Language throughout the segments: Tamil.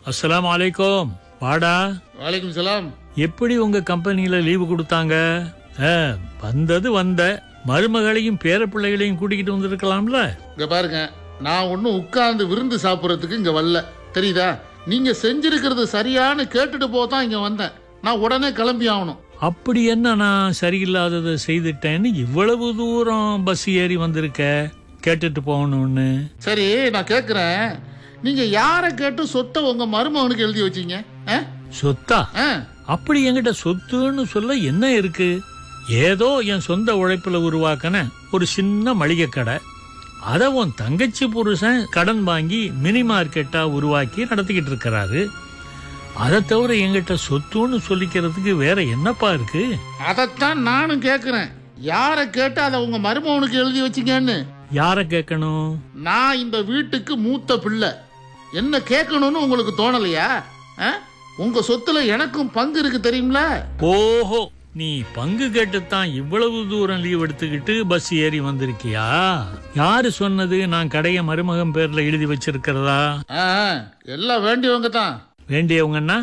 அஸ்ஸலாமு அலைக்கும். வாடா. வலைக்கும் சலாம். எப்படி உங்க கம்பெனில லீவு கொடுத்தாங்க? வந்தது வந்த மருமகளையும் பேர பிள்ளைகளையும் கூட்டிக்கிட்டு வந்திருக்கலாம்ல. இங்க பாருங்க, நான் ஒன்னும் உட்கார்ந்து விருந்து சாப்பிடறதுக்கு இங்க வரல, தெரியுதா? நீங்க செஞ்சிருக்கிறது சரியானு கேட்டுட்டு போதான் இங்க வந்தேன். நான் உடனே கிளம்பி ஆகணும். அப்படி என்ன நான் சரியில்லாததை செய்துட்டேன்னு இவ்வளவு தூரம் பஸ் ஏறி வந்திருக்க? கேட்டுட்டு போகணும்னு. சரி, நான் கேக்குறேன், நீங்க யார கேட்டு சொத்தை உங்க மருமகனுக்கு எழுதி வச்சீங்க? சொத்தா? அப்படி என்கிட்ட சொத்துன்னு சொல்ல என்ன இருக்கு? ஏதோ என் சொந்த உழைப்புல உருவாக்கின ஒரு சின்ன மளிகை கடை. அத உன் தங்கச்சி புருஷன் கடன் வாங்கி மினி மார்க்கெட்டா உருவாக்கி நடத்திக்கிட்டு இருக்கிறாரு. அதை தவிர என்கிட்ட சொத்துன்னு சொல்லிக்கிறதுக்கு வேற என்னப்பா இருக்கு? அதத்தான் நானும் கேக்குறேன். யார கேட்டு அதை உங்க மருமகனுக்கு எழுதி வச்சீங்கன்னு. யார கேட்கணும்? நான் இந்த வீட்டுக்கு மூத்த பிள்ளை, என்ன கேட்கணும்னு உங்களுக்கு தோணலையா? உங்க சொத்துல எனக்கும் பங்கு இருக்கு, தெரியுங்களா? ஓஹோ, நீ பங்கு கேட்டுத்தான் இவ்வளவு தூரம் லீவ் எடுத்துக்கிட்டு பஸ் ஏறி வந்திருக்கியா? யாரு சொன்னது நான் கடைய மருமகன் பேர்ல எழுதி வச்சிருக்கிறதா? எல்லாம் வேண்டியவங்க தான். வேண்டியவங்கன்னா?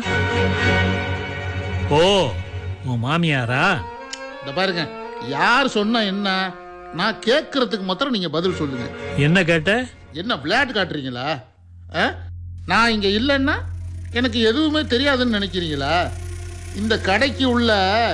ஓ, உன் மாமியாரா? இந்த பாருங்க, யார் சொன்னா என்ன, நான் கேட்கறதுக்கு மாத்திரம் நீங்க பதில் சொல்லுங்க. என்ன கேட்ட? என்ன விளையாட்டு காட்டுறீங்களா? நான் இங்க இல்லைன்னா எனக்கு எதுவுமே தெரியாதுன்னு நினைக்கிறீங்களா? இந்த கடைக்கு உள்ள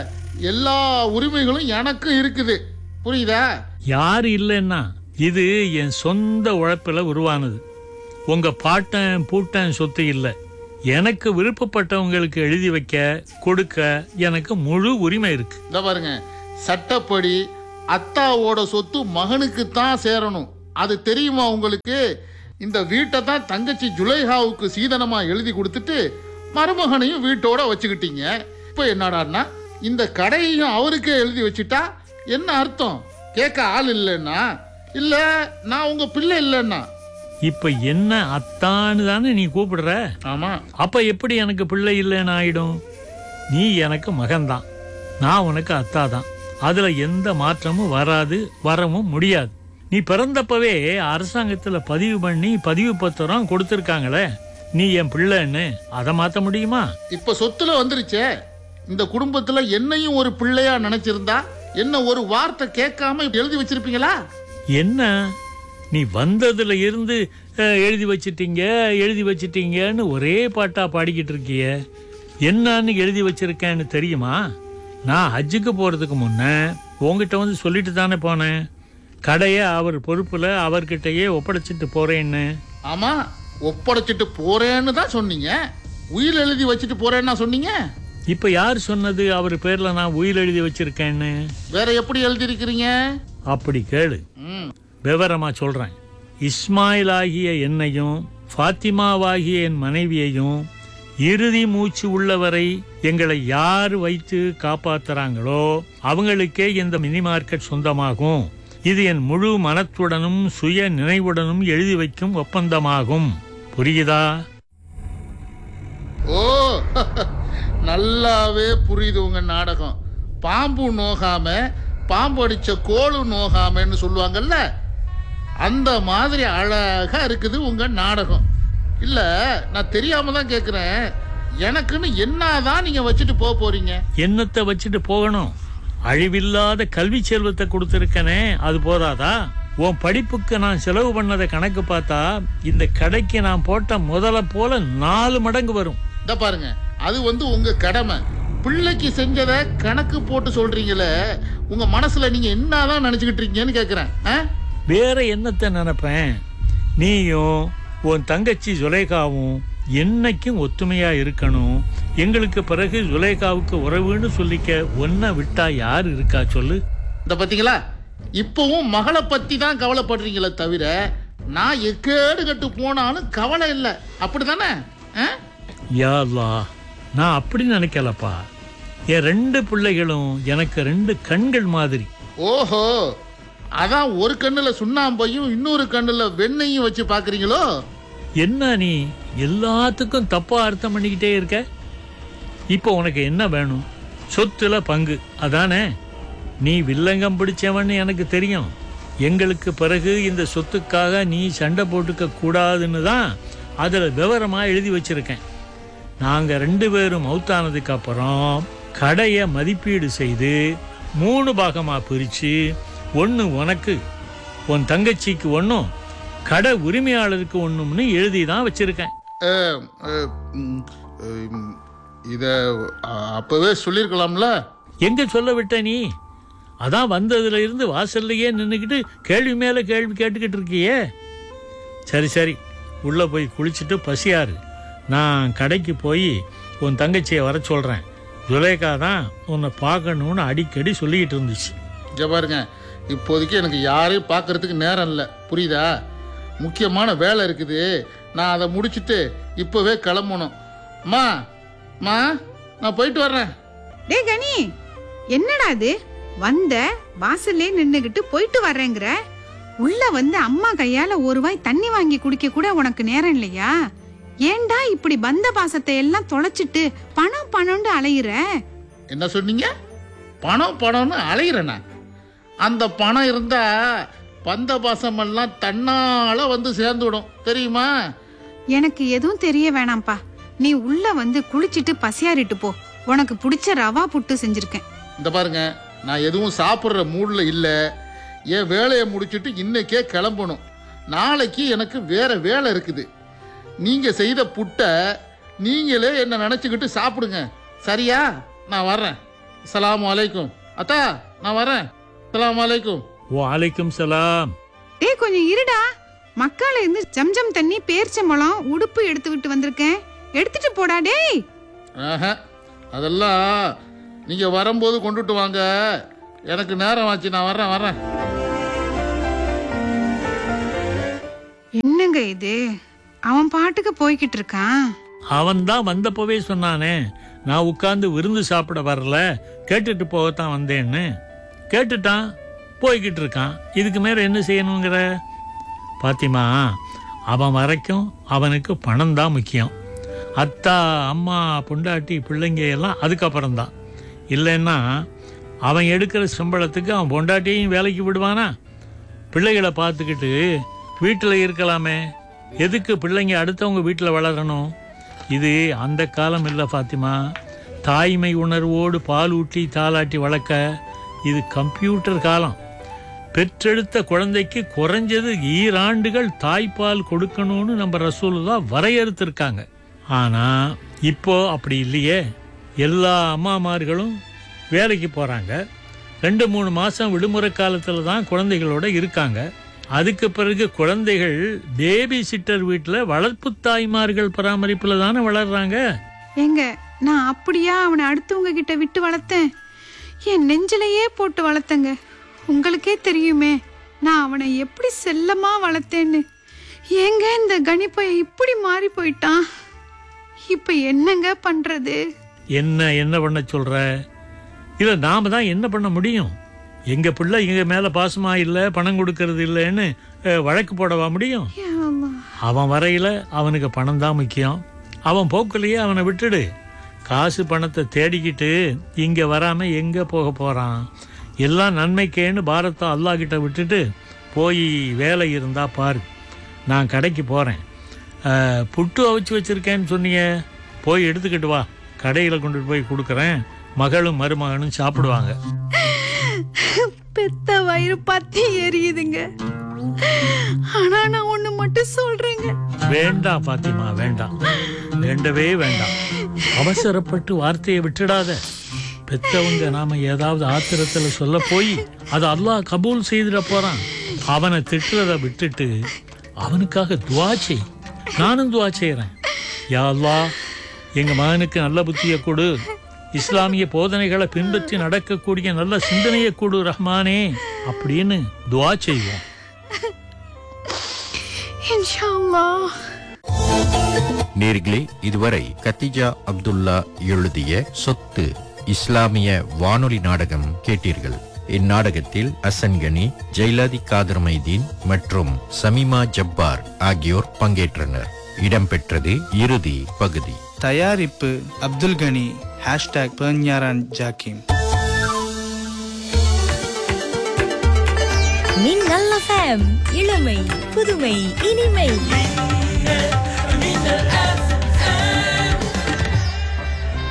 எல்லா உரிமைகளும் எனக்கும் இருக்குது, புரியுதா? யாரு இல்லைன்னா இது என் சொந்த உழைப்புல உருவானது. உங்க பாட்டன் பூட்டன் சொத்து இல்லை. எனக்கு விருப்பப்பட்டவங்களுக்கு எழுதி வைக்க கொடுக்க எனக்கு முழு உரிமை இருக்கு. இந்த பாருங்க, சட்டப்படி அத்தாவோட சொத்து மகனுக்கு தான் சேரணும், அது தெரியுமா உங்களுக்கு? இந்த வீட்டை தான் தங்கச்சி ஜுலைஹாவுக்கு சீதனமா எழுதி கொடுத்துட்டு மருமகனையும் வீட்டோட வச்சுக்கிட்டீங்க. இப்ப என்னடான்னா இந்த கடையையும் அவருக்கே எழுதி வச்சுட்டா என்ன அர்த்தம்? கேட்க ஆள் இல்லைன்னா, இல்ல நான் உங்க பிள்ளை இல்லைன்னா. இப்ப என்ன அத்தான்னு தானே நீ கூப்பிடுற? ஆமா. அப்ப எப்படி எனக்கு பிள்ளை இல்லைன்னு ஆயிடும்? நீ எனக்கு மகன்தான், நான் உனக்கு அத்தா தான். அதுல எந்த மாற்றமும் வராது, வரவும் முடியாது. நீ பிறந்தப்பவே அரசாங்கத்துல பதிவு பண்ணி பதிவு பத்திரம் கொடுத்திருக்காங்களே, நீ என் பிள்ளைன்னு. அதை மாத்த முடியுமா? இப்ப சொத்துல வந்துருச்சே. இந்த குடும்பத்துல என்னையும் ஒரு பிள்ளையா நினைச்சிருந்தா என்ன ஒரு வார்த்தை கேட்காம எழுதி வச்சிருப்பீங்களா? என்ன நீ வந்ததுல இருந்து எழுதி வச்சிட்டீங்கன்னு ஒரே பாட்டா பாடிக்கிட்டு இருக்கிய? என்னன்னு எழுதி வச்சிருக்கேன்னு தெரியுமா? நான் ஹஜ்ஜுக்கு போறதுக்கு முன்ன உங்ககிட்ட வந்து சொல்லிட்டு தானே போனேன், கடைய அவர் பொறுப்புல அவர்கிட்டயே ஒப்படைச்சிட்டு போறேன்னு. ஆமா, ஒப்படைச்சிட்டு போறேன்னு தான் சொன்னீங்க. உயில் எழுதி வச்சுட்டு போறேன்னா சொன்னீங்க. இப்ப யார் சொன்னது அவர் பேர்ல நான் உயில் எழுதி வச்சிருக்கேன்னு? வேற எப்படி எழுதி இருக்கிறீங்க? அப்படி கேளு, விவரமா சொல்றேன். இஸ்மாயில் ஆகிய என்னையும் ஃபாத்திமாவாகிய என் மனைவியையும் இறுதி மூச்சு உள்ளவரை எங்களை யார் வைத்து காப்பாத்துறாங்களோ அவங்களுக்கே இந்த மினி மார்க்கெட் சொந்தமாகும். இது என் முழு மனத்துடனும் சுய நினைவுடனும் எழுதி வைக்கும் ஒப்பந்தமாகும். புரியுதா? ஓ, நல்லாவே புரியுது உங்க நாடகம். பாம்பு நோகாம பாம்பு அடிச்ச கோளு நோகாமன்னு சொல்லுவாங்கல்ல, அந்த மாதிரி அழகா இருக்குது உங்க நாடகம். இல்ல, நான் தெரியாம தான் கேக்குறேன், எனக்குன்னு என்னதான் நீங்க வச்சுட்டு போறீங்க? என்னத்தை வச்சுட்டு போகணும்? அழிவில்லாத கல்வி செல்வத்தை கொடுத்திருக்கனே, அது போதாதா? உன் படிப்புக்கு நான் செலவு பண்ணதை கணக்கு பார்த்தா இந்த கடைக்கு நான் போட்ட முதல போல 4 மடங்கு வரும். இத பாருங்க, அது உங்க கடமை. பிள்ளைக்கு செஞ்சதை கணக்கு போட்டு சொல்றீங்களே, உங்க மனசுல நீங்க என்னதான் நினைச்சுக்கிட்டு இருக்கீங்கன்னு கேக்குறேன். வேற என்னத்தை நினைப்பேன்? நீயும் உன் தங்கச்சி ஜுலைகாவும் என்னைக்கும் ஒத்துமையா இருக்கணும். எங்களுக்கு பிறகு ஜுலைகாவுக்கு உறவுன்னு சொல்லிக்க ஒன்ன விட்டா யாரு இருக்கா சொல்லு? இந்த பாத்தீங்களா, இப்பவும் மகளை பத்தி தான் கவலைப்படுறீங்களே தவிர நான் எக்கேடு கட்டு போனாலும் கவலை இல்லை, அப்படித்தானே? யா அல்லாஹ், நான் அப்படி நினைக்கலப்பா. என் 2 பிள்ளைகளும் எனக்கு 2 கண்கள் மாதிரி. ஓஹோ, அதான் ஒரு கண்ணுல சுண்ணாம்பையும் இன்னொரு கண்ணுல வெண்ணையும் வச்சு பாக்குறீங்களோ? என்ன நீ எல்லாத்துக்கும் தப்பா அர்த்தம் பண்ணிக்கிட்டே இருக்க? இப்போ உனக்கு என்ன வேணும்? சொத்துல பங்கு, அதானே? நீ வில்லங்கம் பிடிச்சவன்னு எனக்கு தெரியும். எங்களுக்கு பிறகு இந்த சொத்துக்காக நீ சண்டை போட்டுக்க கூடாதுன்னு தான் அதுல விவரமா எழுதி வச்சிருக்கேன். நாங்க 2 பேரும் மௌத்தானதுக்கு அப்புறம் கடையை மதிப்பீடு செய்து 3 பாகமா பிரிச்சு, 1 உனக்கு, உன் தங்கச்சிக்கு 1, கடை உரிமையாளருக்கு 1ன்னு எழுதி தான் வச்சிருக்கேன். இத அப்பவே சொல்லிருக்கலாம்ல. எங்க சொல்ல விட்ட நீ? அதான் வந்ததுல இருந்து வாசல்லையே நின்றுக்கிட்டு கேள்வி மேல கேள்வி கேட்டுக்கிட்டு இருக்கியே. சரி சரி, உள்ள போய் குளிச்சுட்டு பசியாரு. நான் கடைக்கு போய் உன் தங்கச்சியை வர சொல்றேன். ஜுலேகா தான் உன்னை பார்க்கணும்னு அடிக்கடி சொல்லிக்கிட்டு இருந்துச்சு. பாருங்க, இப்போதைக்கு எனக்கு யாரையும் பார்க்கறதுக்கு நேரம் இல்லை, புரியுதா? முக்கியமான வேலை இருக்குது. நான் அதை முடிச்சுட்டு இப்பவே கிளம்பணும். அம்மா மா, நான் போயிட்டு வர்றேன். டே கனி, என்னடா இது? வந்த வாசல்லே நின்னுகிட்டு போயிட்டு வர்றேங்கிற. உள்ள வந்து அம்மா கையால ஒரு வாய் தண்ணி வாங்கி குடிக்க கூட உனக்கு நேரம் இல்லையா? ஏண்டா இப்படி பந்த பாசத்தை எல்லாம் தொலைச்சிட்டு பணம் பணம்னு அலையிற? என்ன சொன்னீங்க? பணம் பணம்னு அலையிறேனா? அந்த பணம் இருந்தா பந்த பாசம் எல்லாம் தன்னால வந்து சேர்ந்துடும், தெரியுமா? எனக்கு எதுவும் தெரிய வேணாம்ப்பா. நீ உள்ள வந்து குளிச்சிட்டு பசியாரிட்டு போ. உனக்கு பிடிச்ச ரவா புட்டு செஞ்சிருக்கேன். இந்த பாருங்க, நான் எதுவும் சாப்பிட்ற மூட்ல இல்ல. என் வேலையை முடிச்சுட்டு இன்னைக்கே கிளம்பணும். நாளைக்கு எனக்கு வேற வேலை இருக்குது. நீங்க செய்த புட்டை நீங்களே என்ன நினைச்சுக்கிட்டு சாப்பிடுங்க, சரியா? நான் வர்றேன். அஸ்ஸலாமு அலைக்கும். அத்தா, நான் வர்றேன். அஸ்ஸலாமு அலைக்கும். வலைக்கும் சலாம். டேய் கொஞ்சம் இருடா. மக்கால இருந்து ஜம்ஜம் தண்ணி, பேர்ச்சம்பழம், உடுப்பு எடுத்து விட்டு வந்திருக்கேன். எடுத்துட்டு போடா டேய். அதெல்லாம் நீங்க வரும்போது கொண்டுட்டு வாங்க. எனக்கு நேரம் ஆச்சு, நான் வர்றேன். என்னங்க இது? அவன் பாட்டுக்கு போய்கிட்டு இருக்கான். அவன் தான் வந்தப்பவே சொன்னானே, நான் உட்கார்ந்து விருந்து சாப்பிட வரல, கேட்டுட்டு போகத்தான் வந்தேன்னு. கேட்டுட்டான், போய்கிட்டு இருக்கான். இதுக்கு மேல என்ன செய்யணுங்கிற? பாத்திமா, அவன் வரைக்கும் அவனுக்கு பணம் தான் முக்கியம். அத்தா, அம்மா, பொண்டாட்டி, பிள்ளைங்க எல்லாம் அதுக்கப்புறம் தான். இல்லைன்னா அவன் எடுக்கிற சம்பளத்துக்கு அவன் பொண்டாட்டியையும் வேலைக்கு விடுவானா? பிள்ளைகளை பார்த்துக்கிட்டு வீட்டில் இருக்கலாமே. எதுக்கு பிள்ளைங்க அடுத்தவங்க வீட்டில் வளரணும்? இது அந்த காலம் இல்லை ஃபாத்திமா. தாய்மை உணர்வோடு பால் ஊட்டி தாளாட்டி வளர்க்க இது கம்ப்யூட்டர் காலம். பெற்றெடுத்த குழந்தைக்கு குறைஞ்சது 2 ஆண்டுகள் தாய்ப்பால் கொடுக்கணும்னு நம்ம ரசூலுல்லாஹ் வரையறுத்திருக்காங்க. ஆனா இப்போ அப்படி இல்லையே. எல்லா அம்மாமார்களும் வேலைக்கு போறாங்க. 2-3 மாசம் விடுமுறை காலத்துல தான் குழந்தைகளோட இருக்காங்க. அதுக்கு பிறகு குழந்தைகள் பேபி சிட்டர் வீட்டில் வளர்ப்பு தாய்மார்கள் பராமரிப்புல தானே வளர்றாங்க. எங்க நான் அப்படியா அவனை அடுத்தவங்க கிட்ட விட்டு வளர்த்தேன்? என் நெஞ்சிலேயே போட்டு வளர்த்தங்க. உங்களுக்கே தெரியுமே நான் அவனை எப்படி செல்லமா வளர்த்தேன்னு. ஏங்க இந்த கணிப்பை இப்படி மாறி போயிட்டான். இப்ப என்னங்க பண்றது? என்ன பண்ண சொல்ற? இல்ல நாம தான் என்ன பண்ண முடியும்? எங்க பிள்ளை எங்க மேல பாசமா இல்ல, பணம் கொடுக்கறது இல்லைன்னு வழக்கு போடவா முடியும்? அவன் வரையில அவனுக்கு பணம் தான் முக்கியம். அவன் போக்குலயே அவனை விட்டுடு. காசு பணத்தை தேடிக்கிட்டு இங்க வராம எங்க போக போறான்? எல்லாம் நன்மைக்கேன்னு பாரத்தை அல்லாஹ் கிட்ட விட்டுட்டு போய் வேலை இருந்தா பாரு. நான் கடைக்கு போறேன். புட்டு அவிச்சு வச்சிருக்கேன்னு சொன்னீங்க, போய் எடுத்துக்கிட்டு வா. கடையில கொண்டு போய் கொடுக்கறேன். மகளும் மருமகனும் சாப்பிடுவாங்க. பெத்த வயிறு பத்தி எரியுதுங்க. ஆனா நான் ஒண்ணு மட்டும் சொல்றேங்க. வேண்டாம் பாத்திமா, வேண்டாம், வேண்டவே வேண்டாம். அவசரப்பட்டு வார்த்தையை விட்டுடாத. பெத்தவங்க நாம ஏதாவது ஆத்திரத்துல சொல்ல போய் அது அல்லாஹ் கபூல் செய்திட போறான். அவனை திட்டுறத விட்டுட்டு அவனுக்காக துவா செய். நானும் துவா செய்யறேன். யா அல்லாஹ், எங்க மகனுக்கு நல்ல புத்தியை கொடு, இஸ்லாமிய போதனைகளை பின்பற்றி நடக்கக்கூடிய நல்ல சிந்தனையை கொடு ரஹ்மானே அப்படின்னு துவா செய்வோம். இன்ஷாஅல்லாஹ். நேர்களே, இதுவரை கத்திஜா அப்துல்லா எழுதிய சொத்து இஸ்லாமிய வானொலி நாடகம் கேட்டீர்கள். இந்நாடகத்தில் அசன் கனி, ஜெயலதி காதர் மைதீன் மற்றும் சமீமா ஜப்பார் ஆகியோர் பங்கேற்றனர். இடம்பெற்றது இறுதி பகுதி. தயாரிப்பு அப்துல் கனி. #பெர்ஞாரான் ஜாக்கிம். மின்னல் FM, இளமை புதுமை இனிமை.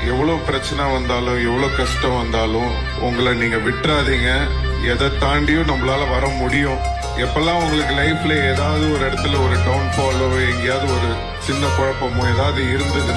எவ்வளவு பிரச்சனை வந்தாலும் எவ்வளவு கஷ்டம் வந்தாலும் உங்களை நீங்க விட்டுறாதீங்க. எதை தாண்டியும் நம்மளால வர முடியும். எப்பெல்லாம் உங்களுக்கு லைஃப்ல ஏதாவது ஒரு இடத்துல ஒரு டவுன் ஃபாலோ, எங்கேயாவது ஒரு சின்ன குழப்பமோ ஏதாவது இருந்ததுன்னா